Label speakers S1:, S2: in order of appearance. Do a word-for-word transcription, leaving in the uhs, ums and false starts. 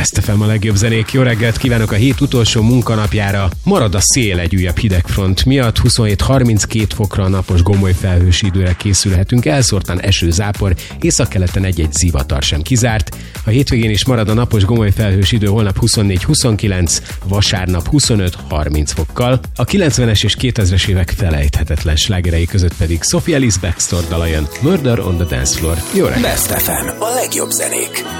S1: Best ef em a legjobb zenék. Jó reggelt kívánok a hét utolsó munkanapjára. Marad a szél egy újabb hidegfront miatt. huszonhét harminckét fokra napos gomoly felhős időre készülhetünk. Elszórtan eső, zápor, északkeleten egy-egy zivatar sem kizárt. A hétvégén is marad a napos gomoly felhős idő, holnap huszonnégy huszonkilenc, vasárnap huszonöt harminc fokkal. A kilencvenes és kétezres évek felejthetetlen slágerei között pedig Sophie Ellis Bextor dala jön, Murder on the Dance Floor. Jó reggelt!
S2: Best ef em, a legjobb zenék.